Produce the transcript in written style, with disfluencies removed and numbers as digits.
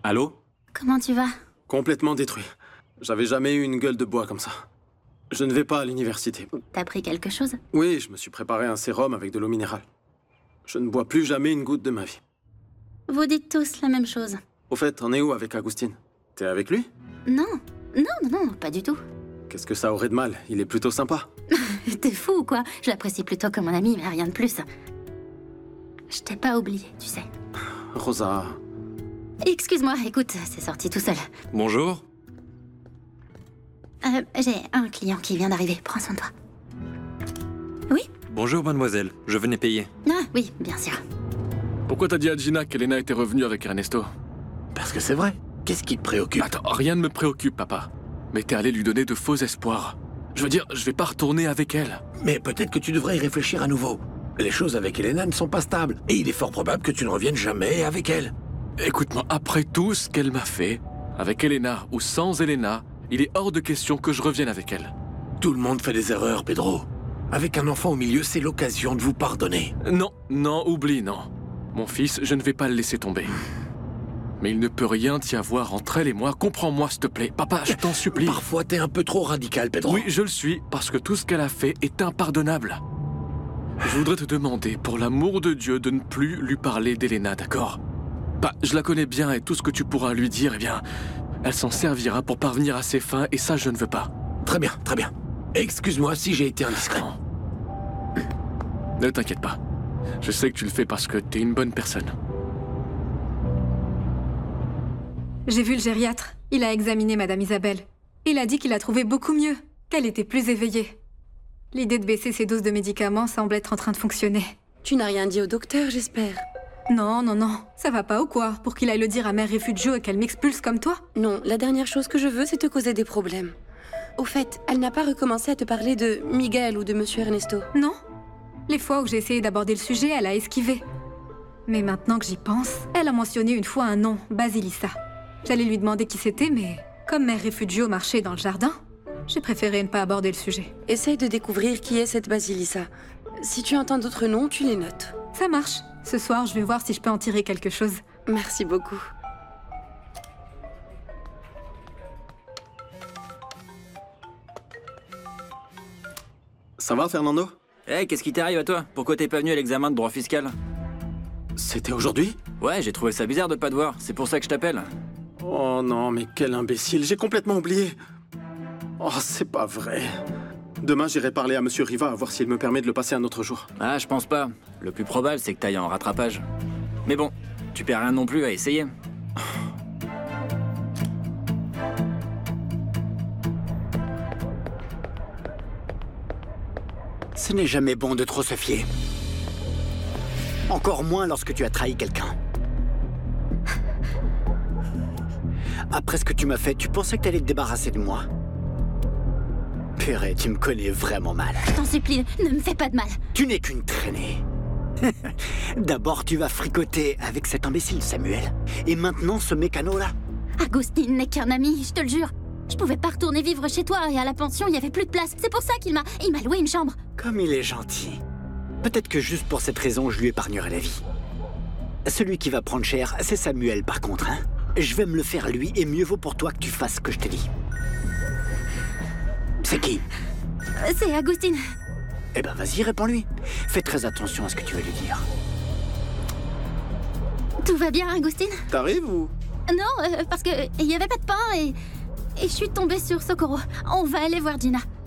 Allô? Comment tu vas? Complètement détruit. J'avais jamais eu une gueule de bois comme ça. Je ne vais pas à l'université. T'as pris quelque chose? Oui, je me suis préparé un sérum avec de l'eau minérale. Je ne bois plus jamais une goutte de ma vie. Vous dites tous la même chose. Au fait, t'en es où avec Agustin? T'es avec lui? Non, pas du tout. Qu'est-ce que ça aurait de mal? Il est plutôt sympa. T'es fou ou quoi? Je l'apprécie plutôt comme mon ami, mais rien de plus. Je t'ai pas oublié, tu sais. Rosa... Excuse-moi, écoute, c'est sorti tout seul. Bonjour. J'ai un client qui vient d'arriver, prends soin de toi. Oui? Bonjour, mademoiselle. Je venais payer. Ah, oui, bien sûr. Pourquoi t'as dit à Gina qu'Elena était revenue avec Ernesto? Parce que c'est vrai. Qu'est-ce qui te préoccupe? Attends, rien ne me préoccupe, papa. Mais t'es allé lui donner de faux espoirs. Je veux dire, je vais pas retourner avec elle. Mais peut-être que tu devrais y réfléchir à nouveau. Les choses avec Elena ne sont pas stables, et il est fort probable que tu ne reviennes jamais avec elle. Écoute-moi, après tout ce qu'elle m'a fait, avec Elena ou sans Elena, il est hors de question que je revienne avec elle. Tout le monde fait des erreurs, Pedro. Avec un enfant au milieu, c'est l'occasion de vous pardonner. Non, oublie, non. Mon fils, je ne vais pas le laisser tomber. Mais il ne peut rien y avoir entre elle et moi. Comprends-moi, s'il te plaît. Papa, je t'en supplie. Parfois, t'es un peu trop radical, Pedro. Oui, je le suis, parce que tout ce qu'elle a fait est impardonnable. Je voudrais te demander, pour l'amour de Dieu, de ne plus lui parler d'Elena, d'accord? Bah, je la connais bien et tout ce que tu pourras lui dire, eh bien, elle s'en servira pour parvenir à ses fins et ça, je ne veux pas. Très bien, très bien. Excuse-moi si j'ai été indiscret. Non. Ne t'inquiète pas. Je sais que tu le fais parce que t'es une bonne personne. J'ai vu le gériatre. Il a examiné Madame Isabelle. Il a dit qu'il a trouvé beaucoup mieux, qu'elle était plus éveillée. L'idée de baisser ses doses de médicaments semble être en train de fonctionner. Tu n'as rien dit au docteur, j'espère? Non, ça va pas ou quoi? Pour qu'il aille le dire à Mère Refugio et qu'elle m'expulse comme toi? Non, la dernière chose que je veux, c'est te causer des problèmes. Au fait, elle n'a pas recommencé à te parler de Miguel ou de Monsieur Ernesto? Non. Les fois où j'ai essayé d'aborder le sujet, elle a esquivé. Mais maintenant que j'y pense, elle a mentionné une fois un nom, Basilissa. J'allais lui demander qui c'était, mais comme Mère Refugio marchait dans le jardin, j'ai préféré ne pas aborder le sujet. Essaye de découvrir qui est cette Basilissa. Si tu entends d'autres noms, tu les notes. Ça marche. Ce soir, je vais voir si je peux en tirer quelque chose. Merci beaucoup. Ça va, Fernando? Hey, qu'est-ce qui t'arrive à toi? Pourquoi t'es pas venu à l'examen de droit fiscal? C'était aujourd'hui? Ouais, j'ai trouvé ça bizarre de pas te voir. C'est pour ça que je t'appelle. Oh non, mais quel imbécile, j'ai complètement oublié. Oh, c'est pas vrai. Demain, j'irai parler à Monsieur Riva à voir s'il me permet de le passer un autre jour. Ah, je pense pas. Le plus probable, c'est que t'ailles en rattrapage. Mais bon, tu perds rien non plus à essayer. Ce n'est jamais bon de trop se fier. Encore moins lorsque tu as trahi quelqu'un. Après ce que tu m'as fait, tu pensais que t'allais te débarrasser de moi? Purée, tu me connais vraiment mal. Je t'en supplie, ne me fais pas de mal. Tu n'es qu'une traînée. D'abord, tu vas fricoter avec cet imbécile Samuel. Et maintenant, ce mécano-là. Agustin n'est qu'un ami, je te le jure. Je pouvais pas retourner vivre chez toi et à la pension, il y avait plus de place. C'est pour ça qu'il m'a loué une chambre. Comme il est gentil. Peut-être que juste pour cette raison, je lui épargnerai la vie. Celui qui va prendre cher, c'est Samuel par contre, hein. Je vais me le faire lui, et mieux vaut pour toi que tu fasses ce que je te dis. C'est qui? C'est Agustin. Eh ben vas-y, réponds-lui. Fais très attention à ce que tu vas lui dire. Tout va bien, Agustin? T'arrives ou? Non, parce que il y avait pas de pain et je suis tombée sur Socorro. On va aller voir Gina.